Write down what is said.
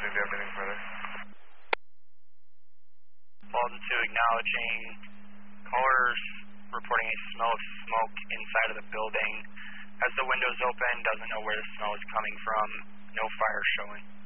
Do you have anything further? Walden 2 acknowledging. Callers reporting a smell of smoke inside of the building. Has the windows open, doesn't know where the smell is coming from. No fire showing.